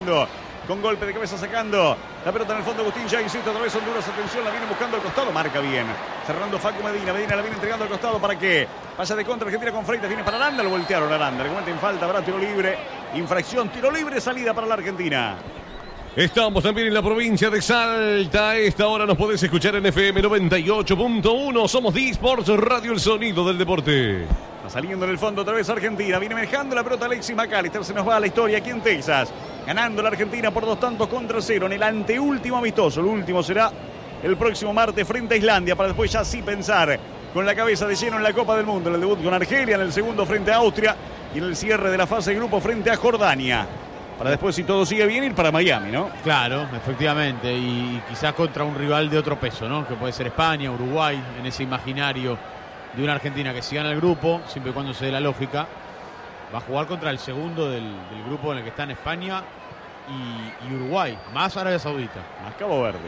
Con golpe de cabeza sacando la pelota en el fondo. Agustín ya insiste otra vez Honduras. Atención, la viene buscando al costado. Marca bien. Cerrando Facu Medina. Medina la viene entregando al costado para que pasa de contra Argentina con Freitas. Viene para Aranda. Lo voltearon a Aranda. Le cometen falta. Habrá tiro libre. Infracción. Tiro libre. Salida para la Argentina. Estamos también en la provincia de Salta. A esta hora nos podés escuchar en FM 98.1. Somos D-Sports Radio, el sonido del deporte. Va saliendo en el fondo otra vez Argentina. Viene manejando la pelota Alexis McAllister. Se nos va a la historia aquí en Texas. Ganando la Argentina por 2-0 en el anteúltimo amistoso. El último será el próximo martes frente a Islandia. Para después ya sí pensar con la cabeza de lleno en la Copa del Mundo. En el debut con Argelia, en el segundo frente a Austria. Y en el cierre de la fase de grupo frente a Jordania. Para después, si todo sigue bien, ir para Miami, ¿no? Claro, efectivamente. Y quizás contra un rival de otro peso, ¿no? Que puede ser España, Uruguay, en ese imaginario de una Argentina que si gana el grupo, siempre y cuando se dé la lógica, va a jugar contra el segundo del grupo en el que están España y Uruguay, más Arabia Saudita. Más Cabo Verde.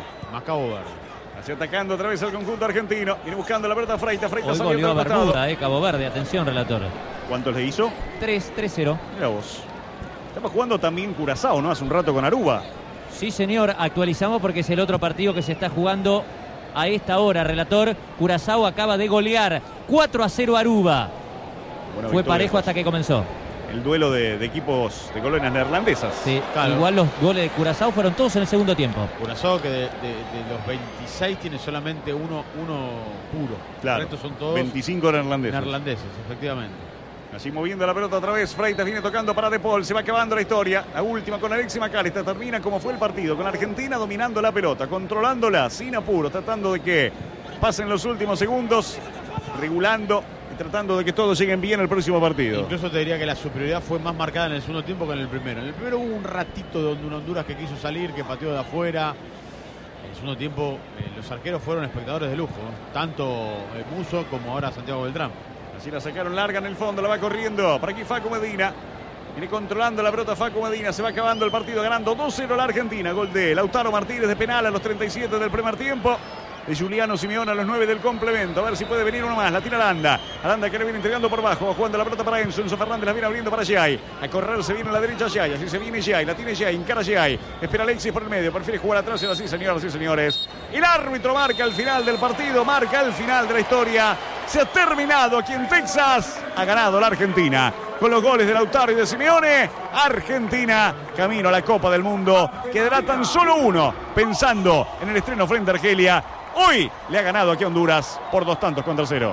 Así atacando otra vez el conjunto argentino. Viene buscando la pelota Freitas. Hoy volvió a Bermuda, Cabo Verde. Atención, relator. ¿Cuántos le hizo? 3-0. Mira vos. Estaba jugando también Curazao, ¿no? Hace un rato con Aruba. Sí, señor. Actualizamos porque es el otro partido que se está jugando a esta hora, relator. Curazao acaba de golear 4-0 Aruba. Fue parejo hasta que comenzó. El duelo de equipos de colonias neerlandesas. Sí, claro. Igual los goles de Curazao fueron todos en el segundo tiempo. Curazao que de los 26 tiene solamente uno puro. Claro, estos son todos 25 neerlandeses. Neerlandeses, efectivamente. Así moviendo la pelota otra vez. Freitas viene tocando para De Paul. Se va acabando la historia. La última con Alexis McAllister. Termina como fue el partido. Con Argentina dominando la pelota. Controlándola sin apuro. Tratando de que pasen los últimos segundos. Regulando y tratando de que todos lleguen bien al próximo partido. Incluso te diría que la superioridad fue más marcada en el segundo tiempo que en el primero. En el primero hubo un ratito de un Honduras que quiso salir, que pateó de afuera. En el segundo tiempo los arqueros fueron espectadores de lujo. Tanto Musso como ahora Santiago Beltrán. Así la sacaron larga en el fondo, la va corriendo. Por aquí Facu Medina. Viene controlando la pelota Facu Medina. Se va acabando el partido, ganando 2-0 la Argentina. Gol de Lautaro Martínez de penal a los 37 del primer tiempo. De Juliano Simeone a los 9 del complemento. A ver si puede venir uno más. La tira Aranda. Aranda que le viene entregando por bajo. Va jugando la pelota para Enzo. Enzo Fernández la viene abriendo para Giai. A correr se viene a la derecha Giai. Así se viene Giai. La tiene Giai. Encara Giai. Espera Alexis por el medio. Prefiere jugar atrás. Y así, señoras y señores. El árbitro marca el final del partido. Marca el final de la historia. Se ha terminado aquí en Texas. Ha ganado la Argentina. Con los goles de Lautaro y de Simeone, Argentina camino a la Copa del Mundo. Quedará tan solo uno pensando en el estreno frente a Argelia. Hoy le ha ganado aquí a Honduras por 2-0.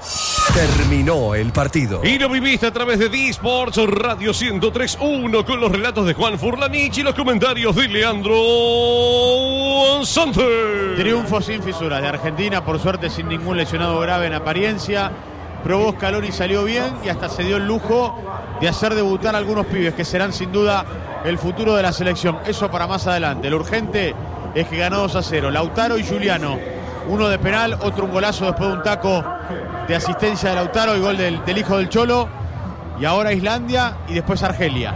Terminó el partido. Y lo viviste a través de D-Sports Radio 103.1 con los relatos de Juan Furlanich y los comentarios de Leandro Santos. Triunfo sin fisuras de Argentina, por suerte sin ningún lesionado grave en apariencia. Probó Scaloni, salió bien y hasta se dio el lujo de hacer debutar a algunos pibes que serán sin duda el futuro de la selección. Eso para más adelante. Lo urgente es que ganó 2-0. Lautaro y Juliano. Uno de penal, otro un golazo después de un taco de asistencia de Lautaro y gol del hijo del Cholo. Y ahora Islandia y después Argelia.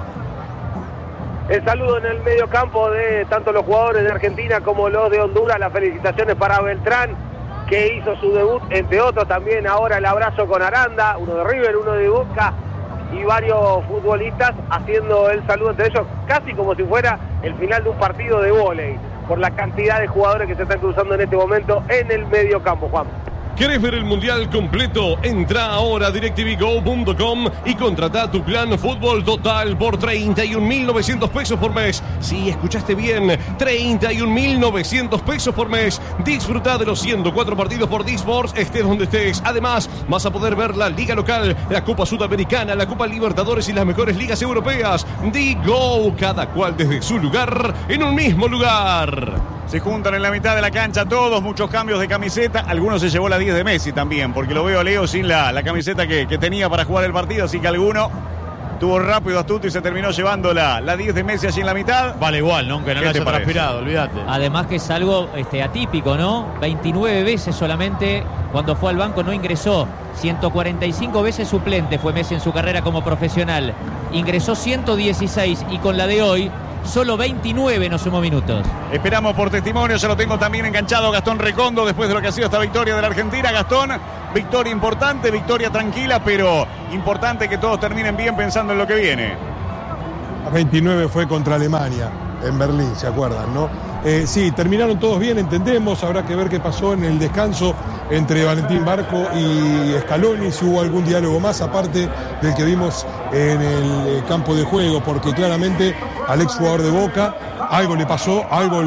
El saludo en el medio campo de tanto los jugadores de Argentina como los de Honduras. Las felicitaciones para Beltrán, que hizo su debut, entre otros también ahora el abrazo con Aranda, uno de River, uno de Boca y varios futbolistas haciendo el saludo entre ellos, casi como si fuera el final de un partido de vóley, por la cantidad de jugadores que se están cruzando en este momento en el medio campo, Juan. ¿Querés ver el mundial completo? Entra ahora a DirecTVGo.com y contrata tu plan Fútbol Total por 31.900 pesos por mes. Sí, escuchaste bien, 31.900 pesos por mes. Disfruta de los 104 partidos por D-Sports, estés donde estés. Además, vas a poder ver la Liga Local, la Copa Sudamericana, la Copa Libertadores y las mejores ligas europeas. D-Go, cada cual desde su lugar, en un mismo lugar. Se juntan en la mitad de la cancha todos, muchos cambios de camiseta. Algunos se llevó la 10 de Messi también, porque lo veo a Leo sin la camiseta que tenía para jugar el partido, así que alguno tuvo rápido, astuto y se terminó llevando la 10 de Messi allí en la mitad. Vale igual, ¿no? Que no lo haya transpirado, olvídate. Además que es algo atípico, ¿no? 29 veces solamente cuando fue al banco no ingresó. 145 veces suplente fue Messi en su carrera como profesional. Ingresó 116 y con la de hoy solo 29 no sumó minutos. Esperamos por testimonio, ya lo tengo también enganchado Gastón Recondo después de lo que ha sido esta victoria de la Argentina. Gastón, victoria importante, victoria tranquila, pero importante que todos terminen bien pensando en lo que viene. 29 fue contra Alemania, en Berlín, ¿se acuerdan, no? Sí, terminaron todos bien, entendemos, habrá que ver qué pasó en el descanso entre Valentín Barco y Scaloni, si hubo algún diálogo más aparte del que vimos en el campo de juego, porque claramente al exjugador de Boca algo le pasó, algo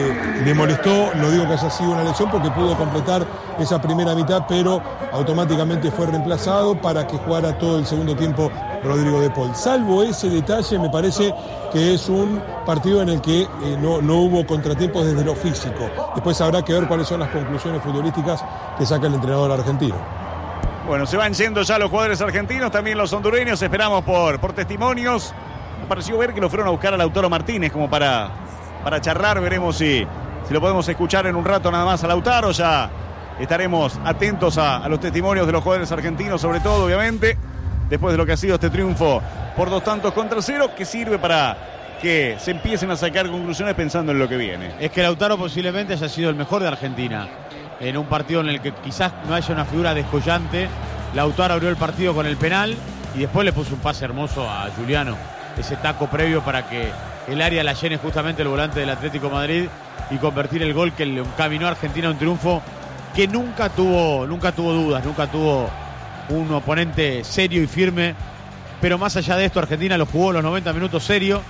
le molestó, no digo que haya sido una lesión porque pudo completar esa primera mitad, pero automáticamente fue reemplazado para que jugara todo el segundo tiempo Rodrigo de Paul. Salvo ese detalle, me parece que es un partido en el que no hubo contratiempos desde lo físico. Después habrá que ver cuáles son las conclusiones futbolísticas que saca el entrenador argentino. Bueno, se van yendo ya los jugadores argentinos, también los hondureños, esperamos por testimonios. Me pareció ver que lo fueron a buscar a Lautaro Martínez como para charlar, veremos si lo podemos escuchar en un rato nada más a Lautaro, ya estaremos atentos a los testimonios de los jugadores argentinos, sobre todo, obviamente, después de lo que ha sido este triunfo por 2-0, que sirve para que se empiecen a sacar conclusiones pensando en lo que viene. Es que Lautaro posiblemente haya sido el mejor de Argentina, en un partido en el que quizás no haya una figura descollante. Lautaro abrió el partido con el penal y después le puso un pase hermoso a Juliano, ese taco previo para que el área la llene justamente el volante del Atlético de Madrid y convertir el gol que le encaminó a Argentina a un triunfo que nunca tuvo dudas, nunca tuvo un oponente serio y firme, pero más allá de esto Argentina lo jugó los 90 minutos serio.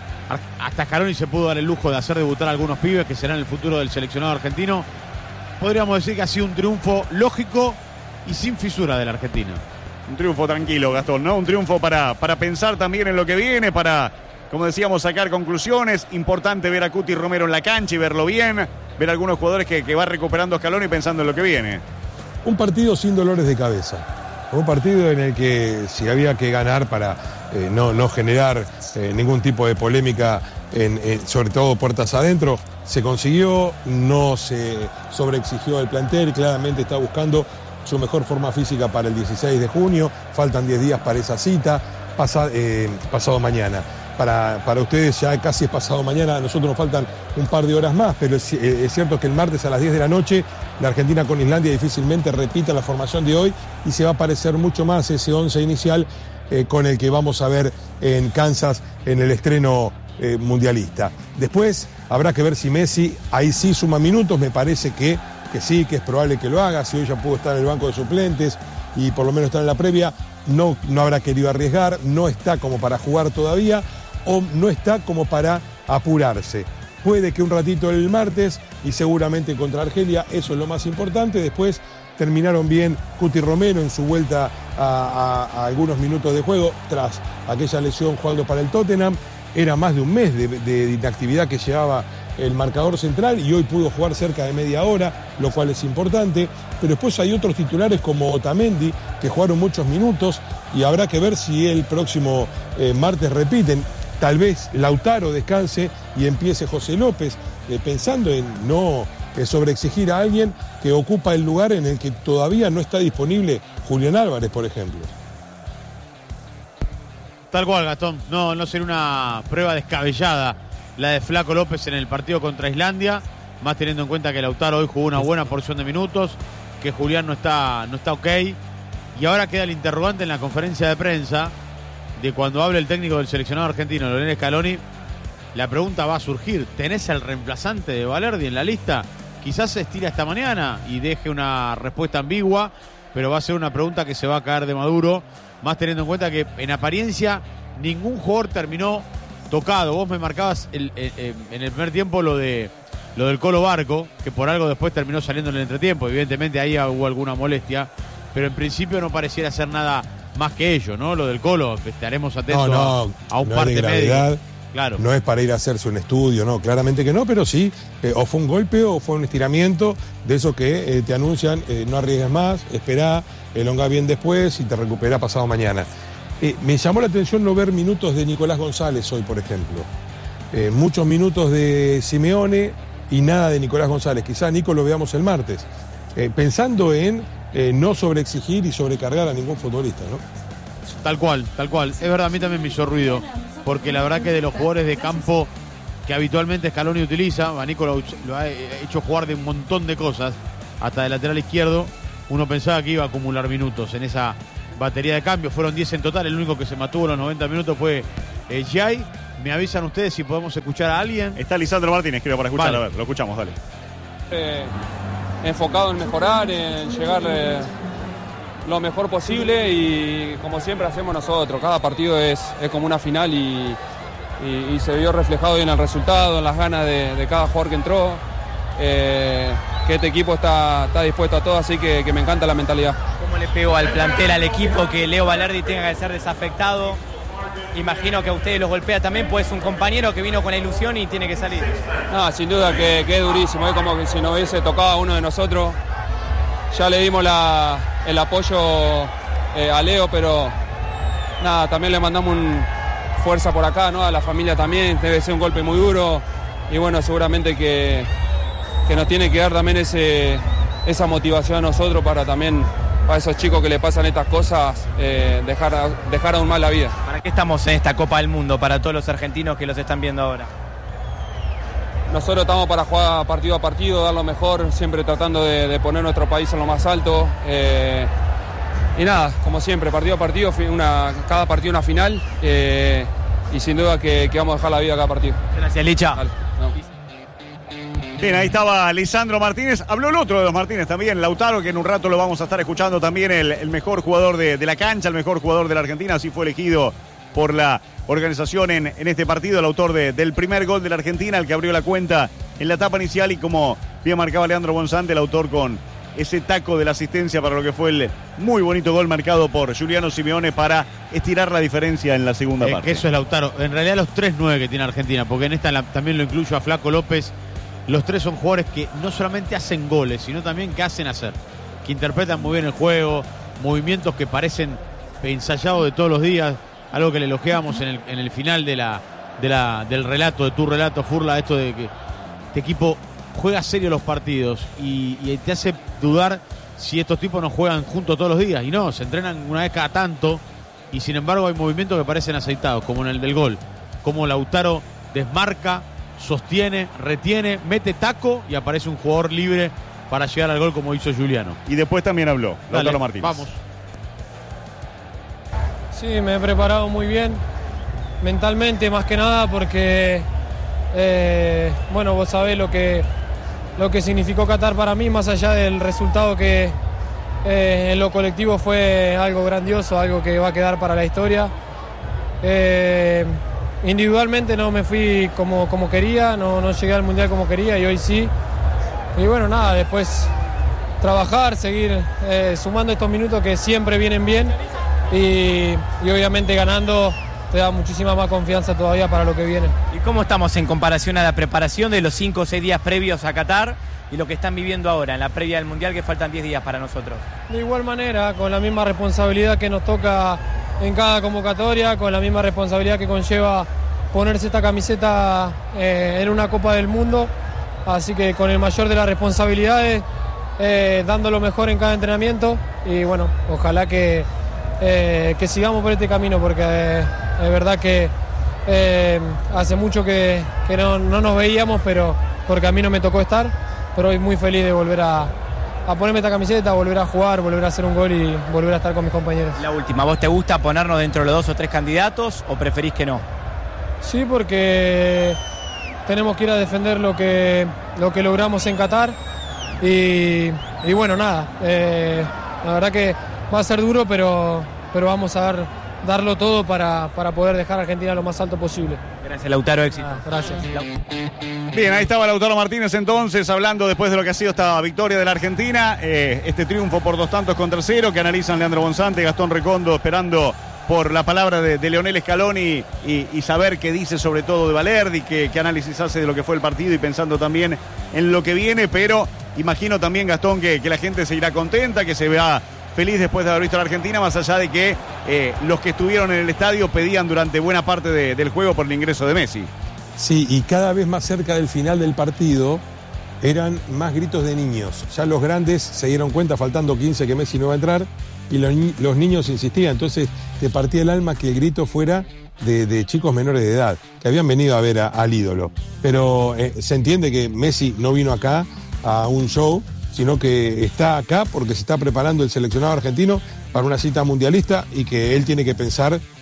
Hasta Scaloni se pudo dar el lujo de hacer debutar a algunos pibes que serán el futuro del seleccionado argentino. Podríamos decir que ha sido un triunfo lógico y sin fisura del argentino. Un triunfo tranquilo, Gastón, ¿no? Un triunfo para pensar también en lo que viene, para, como decíamos, sacar conclusiones. Importante ver a Cuti Romero en la cancha y verlo bien, ver a algunos jugadores que va recuperando Scaloni pensando en lo que viene. Un partido sin dolores de cabeza. Un partido en el que si había que ganar para no generar ningún tipo de polémica, sobre todo puertas adentro, se consiguió, no se sobreexigió el plantel, claramente está buscando su mejor forma física para el 16 de junio, faltan 10 días para esa cita, pasado mañana. Para ustedes ya casi es pasado mañana, a nosotros nos faltan un par de horas más, pero es cierto que el martes a las 10 de la noche la Argentina con Islandia difícilmente repita la formación de hoy y se va a parecer mucho más ese 11 inicial con el que vamos a ver en Kansas en el estreno mundialista. Después habrá que ver si Messi ahí sí suma minutos, me parece que sí, que es probable que lo haga, si hoy ya pudo estar en el banco de suplentes y por lo menos estar en la previa, no habrá querido arriesgar, no está como para jugar todavía o no está como para apurarse. Puede que un ratito el martes y seguramente contra Argelia, eso es lo más importante. Después terminaron bien Cuti Romero en su vuelta a algunos minutos de juego tras aquella lesión jugando para el Tottenham. Era más de un mes de inactividad que llevaba el marcador central y hoy pudo jugar cerca de media hora, lo cual es importante. Pero después hay otros titulares como Otamendi que jugaron muchos minutos y habrá que ver si el próximo martes repiten. Tal vez Lautaro descanse y empiece José López, pensando en no sobreexigir a alguien que ocupa el lugar en el que todavía no está disponible Julián Álvarez, por ejemplo. Tal cual, Gastón. No será una prueba descabellada la de Flaco López en el partido contra Islandia, más teniendo en cuenta que Lautaro hoy jugó una buena porción de minutos, que Julián no está ok. Y ahora queda el interrogante en la conferencia de prensa de cuando hable el técnico del seleccionado argentino, Lionel Scaloni. La pregunta va a surgir: ¿tenés el reemplazante de Valerdi en la lista? Quizás se estira esta mañana y deje una respuesta ambigua, pero va a ser una pregunta que se va a caer de maduro, más teniendo en cuenta que en apariencia ningún jugador terminó tocado. Vos me marcabas en el primer tiempo lo del Colo Barco, que por algo después terminó saliendo en el entretiempo. Evidentemente ahí hubo alguna molestia, pero en principio no pareciera ser nada más que ello, ¿no? Lo del Colo, estaremos atentos a un parte médico. Claro. No es para ir a hacerse un estudio, no, claramente que no, pero sí, o fue un golpe o fue un estiramiento de eso que te anuncian, no arriesgues más, esperá, elongá bien después y te recuperá pasado mañana. Me llamó la atención no ver minutos de Nicolás González hoy, por ejemplo. Muchos minutos de Simeone y nada de Nicolás González. Quizá Nico lo veamos el martes. Pensando en no sobreexigir y sobrecargar a ningún futbolista, ¿no? Tal cual. Es verdad, a mí también me hizo ruido, porque la verdad que de los jugadores de campo que habitualmente Scaloni utiliza, a Nico lo ha hecho jugar de un montón de cosas, hasta de lateral izquierdo. Uno pensaba que iba a acumular minutos en esa batería de cambio. Fueron 10 en total, el único que se mantuvo los 90 minutos fue Jay, me avisan ustedes si podemos escuchar a alguien. Está Lisandro Martínez, creo, para escuchar. Vale. A ver, lo escuchamos, dale. Enfocado en mejorar, en llegar lo mejor posible y como siempre hacemos nosotros. Cada partido es como una final y se vio reflejado en el resultado, en las ganas de cada jugador que entró. Que este equipo está dispuesto a todo, así que me encanta la mentalidad. ¿Cómo le pegó al plantel, al equipo, que Leo Balerdi tenga que ser desafectado? Imagino que a ustedes los golpea también, pues es un compañero que vino con la ilusión y tiene que salir. No, sin duda que es durísimo, es como que si nos hubiese tocado a uno de nosotros. Ya le dimos el apoyo a Leo, pero nada, también le mandamos fuerza por acá, ¿no? A la familia también, debe ser un golpe muy duro y bueno, seguramente que nos tiene que dar también esa motivación a nosotros para también, para esos chicos que le pasan estas cosas, dejar aún más la vida. ¿Para qué estamos en esta Copa del Mundo, para todos los argentinos que los están viendo ahora? Nosotros estamos para jugar partido a partido, dar lo mejor, siempre tratando de poner nuestro país en lo más alto. Y nada, como siempre, partido a partido, cada partido una final y sin duda que vamos a dejar la vida cada partido. Gracias, Licha. Dale, no. Bien, ahí estaba Lisandro Martínez. Habló el otro de los Martínez también, Lautaro, que en un rato lo vamos a estar escuchando también, el mejor jugador de la cancha, el mejor jugador de la Argentina. Así fue elegido por la organización en este partido, el autor del primer gol de la Argentina, el que abrió la cuenta en la etapa inicial y como bien marcaba Leandro Bonzante, el autor con ese taco de la asistencia para lo que fue el muy bonito gol marcado por Juliano Simeone para estirar la diferencia en la segunda parte. Que eso es Lautaro. En realidad los 3-9 que tiene Argentina, porque en esta también lo incluyo a Flaco López. Los tres son jugadores que no solamente hacen goles, sino también que hacen hacer, que interpretan muy bien el juego, movimientos que parecen ensayados de todos los días, algo que le elogiamos en el final del relato, de tu relato, Furla, esto de que este equipo juega serio los partidos y te hace dudar si estos tipos no juegan juntos todos los días, y no, se entrenan una vez cada tanto y sin embargo hay movimientos que parecen aceitados, como en el del gol, como Lautaro desmarca, sostiene, retiene, mete taco y aparece un jugador libre para llegar al gol como hizo Juliano. Y después también habló Lautaro Martínez. Vamos. Sí, me he preparado muy bien, mentalmente más que nada, porque bueno, vos sabés lo que significó Qatar para mí, más allá del resultado que en lo colectivo fue algo grandioso, algo que va a quedar para la historia. Individualmente no me fui como quería, no llegué al Mundial como quería y hoy sí. Y bueno, nada, después trabajar, seguir sumando estos minutos que siempre vienen bien y obviamente ganando te da muchísima más confianza todavía para lo que viene. ¿Y cómo estamos en comparación a la preparación de los 5 o 6 días previos a Qatar y lo que están viviendo ahora en la previa del Mundial, que faltan 10 días para nosotros? De igual manera, con la misma responsabilidad que nos toca en cada convocatoria, con la misma responsabilidad que conlleva ponerse esta camiseta en una Copa del Mundo, así que con el mayor de las responsabilidades, dando lo mejor en cada entrenamiento y bueno, ojalá que sigamos por este camino, porque es verdad que hace mucho que no nos veíamos, pero porque a mí no me tocó estar, pero hoy muy feliz de volver a ponerme esta camiseta, volver a jugar, volver a hacer un gol y volver a estar con mis compañeros. La última, ¿vos te gusta ponernos dentro de los 2 o 3 candidatos o preferís que no? Sí, porque tenemos que ir a defender lo que logramos en Qatar y bueno, nada, la verdad que va a ser duro, pero vamos a darlo todo para poder dejar a Argentina lo más alto posible. Gracias, Lautaro, éxito. Gracias. Bien, ahí estaba Lautaro Martínez entonces hablando después de lo que ha sido esta victoria de la Argentina, este triunfo por 2-0 que analizan Leandro Bonzante, Gastón Recondo, esperando por la palabra de Leonel Scaloni y saber qué dice sobre todo de Balerdi, qué análisis hace de lo que fue el partido y pensando también en lo que viene, pero imagino también, Gastón, que la gente se irá contenta, que se vea feliz después de haber visto a la Argentina, más allá de que los que estuvieron en el estadio pedían durante buena parte del juego por el ingreso de Messi. Sí, y cada vez más cerca del final del partido eran más gritos de niños. Ya los grandes se dieron cuenta, faltando 15, que Messi no va a entrar, y los niños insistían. Entonces te partía el alma que el grito fuera de chicos menores de edad, que habían venido a ver al ídolo. Pero se entiende que Messi no vino acá a un show, sino que está acá porque se está preparando el seleccionado argentino para una cita mundialista y que él tiene que pensar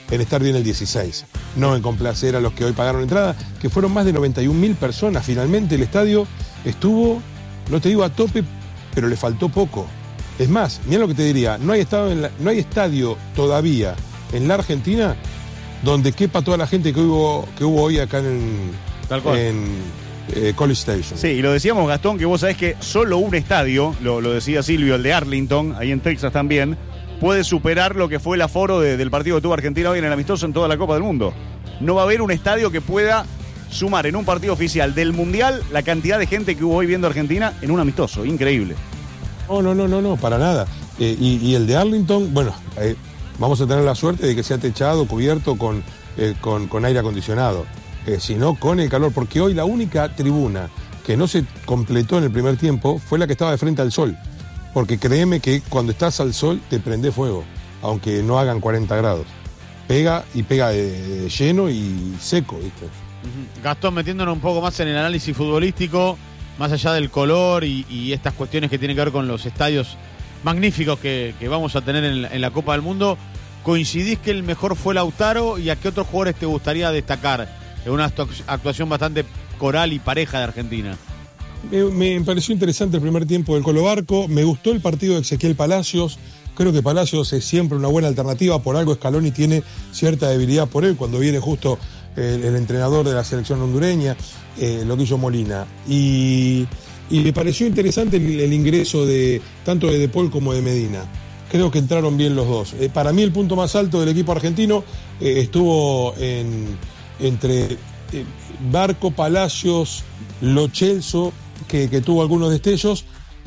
en estar bien el 16, no en complacer a los que hoy pagaron entrada, que fueron más de 91.000 personas. Finalmente el estadio estuvo, no te digo a tope, pero le faltó poco. Es más, mira lo que te diría, no hay estadio todavía en la Argentina donde quepa toda la gente que hubo hoy acá en College Station. Sí, y lo decíamos, Gastón, que vos sabés que solo un estadio, lo decía Silvio, el de Arlington, ahí en Texas también, puede superar lo que fue el aforo del partido que tuvo Argentina hoy en el amistoso en toda la Copa del Mundo. No va a haber un estadio que pueda sumar en un partido oficial del Mundial la cantidad de gente que hubo hoy viendo Argentina en un amistoso. Increíble. No, para nada. Y el de Arlington, bueno, vamos a tener la suerte de que sea techado, cubierto con aire acondicionado, sino con el calor, porque hoy la única tribuna que no se completó en el primer tiempo fue la que estaba de frente al sol, porque créeme que cuando estás al sol te prende fuego, aunque no hagan 40 grados. Pega de lleno y seco, ¿viste? Gastón, metiéndonos un poco más en el análisis futbolístico, más allá del color y estas cuestiones que tienen que ver con los estadios magníficos que vamos a tener en la Copa del Mundo, ¿coincidís que el mejor fue Lautaro y a qué otros jugadores te gustaría destacar en una actuación bastante coral y pareja de Argentina? Me pareció interesante el primer tiempo del Colo Barco, me gustó el partido de Ezequiel Palacios, creo que Palacios es siempre una buena alternativa, por algo Scaloni tiene cierta debilidad por él cuando viene justo el entrenador de la selección hondureña, Loquillo Molina, y me pareció interesante el ingreso tanto de Paul como de Medina. Creo que entraron bien los dos. Para mí el punto más alto del equipo argentino estuvo entre Barco, Palacios, Lo Celso, que tuvo algunos destellos,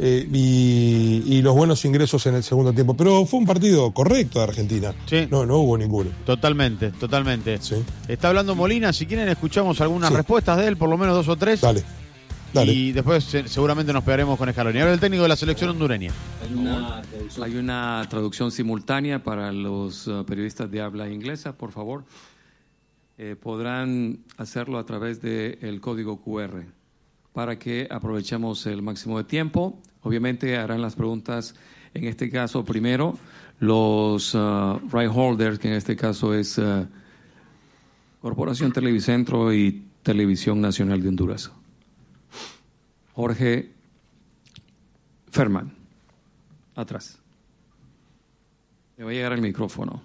y los buenos ingresos en el segundo tiempo. Pero fue un partido correcto de Argentina. Sí. No hubo ninguno. Totalmente. Sí. Está hablando Molina, si quieren escuchamos algunas respuestas de él, por lo menos 2 o 3. Dale. Y después seguramente nos pegaremos con Scaloni. Ahora el técnico de la selección hondureña. Hay una traducción simultánea para los periodistas de habla inglesa, por favor. Podrán hacerlo a través del código QR para que aprovechemos el máximo de tiempo. Obviamente harán las preguntas, en este caso primero, los right holders, que en este caso es Corporación Televicentro y Televisión Nacional de Honduras. Jorge Ferman, atrás. Le va a llegar el micrófono.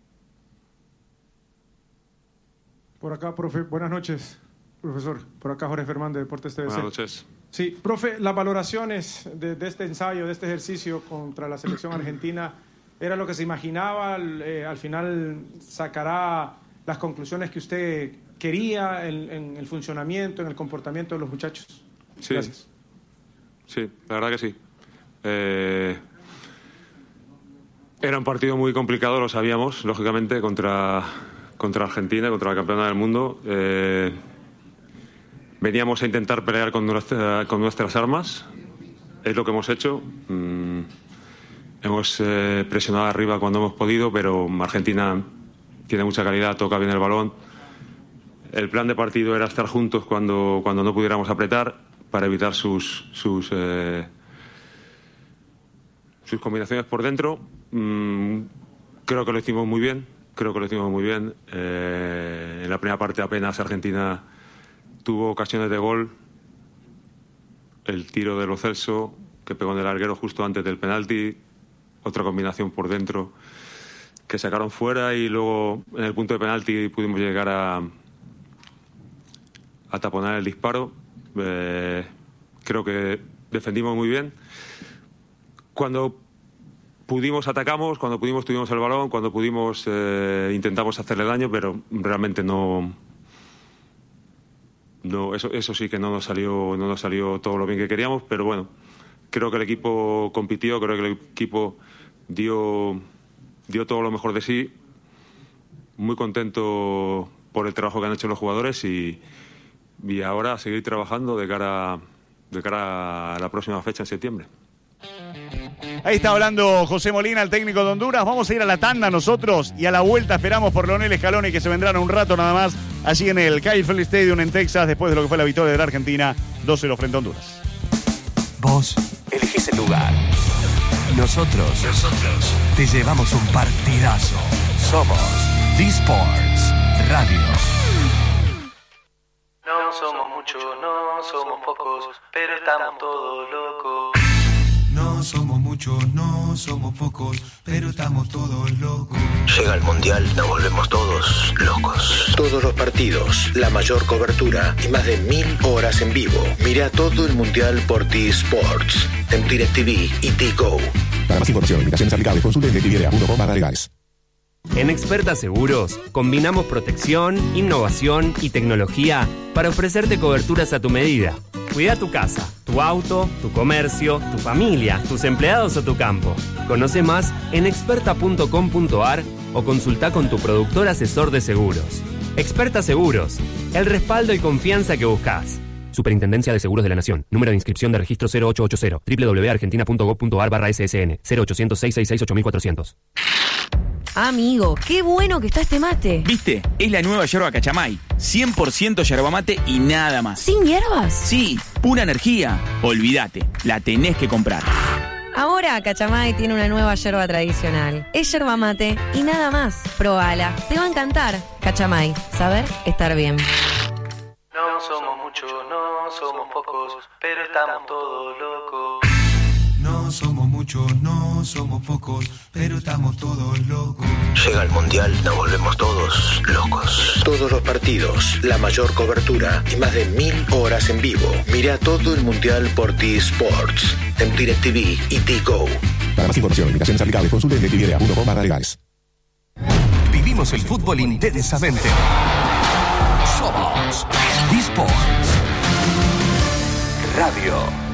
Por acá, profe, buenas noches, profesor. Por acá Jorge Ferman de Deportes TVC. Buenas noches. Sí, profe, las valoraciones de este ensayo, de este ejercicio contra la selección argentina, ¿era lo que se imaginaba? Al final sacará las conclusiones que usted quería en el funcionamiento, en el comportamiento de los muchachos. Sí. Gracias. Sí, la verdad que sí. Era un partido muy complicado, lo sabíamos, lógicamente, contra Argentina, contra la campeona del mundo. Veníamos a intentar pelear con nuestras armas, es lo que hemos hecho. Hemos presionado arriba cuando hemos podido, pero Argentina tiene mucha calidad, toca bien el balón. El plan de partido era estar juntos cuando no pudiéramos apretar para evitar sus combinaciones por dentro. Creo que lo hicimos muy bien. En la primera parte apenas Argentina tuvo ocasiones de gol. El tiro de Lo Celso, que pegó en el larguero justo antes del penalti. Otra combinación por dentro que sacaron fuera, y luego en el punto de penalti pudimos llegar a taponar el disparo. Creo que defendimos muy bien. Cuando pudimos atacamos, cuando pudimos tuvimos el balón, cuando pudimos intentamos hacerle daño, pero realmente no, eso sí que no nos salió todo lo bien que queríamos. Pero bueno, creo que el equipo compitió, creo que el equipo dio todo lo mejor de sí. Muy contento por el trabajo que han hecho los jugadores y ahora a seguir trabajando de cara a la próxima fecha en septiembre. Ahí está hablando José Molina, el técnico de Honduras. Vamos a ir a la tanda nosotros y a la vuelta esperamos por Leonel Scaloni, que se vendrán un rato nada más allí en el Kyle Felix Stadium en Texas, después de lo que fue la victoria de la Argentina 2-0 frente a Honduras. Vos elegís el lugar. Nosotros te llevamos un partidazo. Somos D-Sports Radio. No somos muchos, no somos pocos, pero estamos todos locos. No somos muchos, no somos pocos, pero estamos todos locos. Llega el Mundial, nos volvemos todos locos. Todos los partidos, la mayor cobertura y más de 1000 horas en vivo. Mira todo el Mundial por T-Sports, en DirecTV y T-Go. Para más información, limitaciones aplicables, consulte DirecTV.com/legales. En Experta Seguros, combinamos protección, innovación y tecnología para ofrecerte coberturas a tu medida. Cuida tu casa, tu auto, tu comercio, tu familia, tus empleados o tu campo. Conoce más en experta.com.ar o consulta con tu productor asesor de seguros. Experta Seguros, el respaldo y confianza que buscas. Superintendencia de Seguros de la Nación. Número de inscripción de registro 0880 www.argentina.gov.ar/SSN 0800-666-8400. Amigo, qué bueno que está este mate. ¿Viste? Es la nueva yerba Cachamay. 100% yerba mate y nada más. ¿Sin hierbas? Sí, pura energía. Olvídate, la tenés que comprar. Ahora Cachamay tiene una nueva yerba tradicional. Es yerba mate y nada más. Probala, te va a encantar. Cachamay, saber estar bien. No somos muchos, no somos pocos, pero estamos todos locos. No somos muchos, no somos pocos, pero estamos todos locos. Llega el Mundial, nos volvemos todos locos. Todos los partidos, la mayor cobertura y más de 1000 horas en vivo. Mira todo el Mundial por T-Sports, en DirecTV y T-Go. Para más información, limitaciones aplicables, consulte DirecTV.com/legales. Vivimos el fútbol intensamente. Somos D-Sports Radio.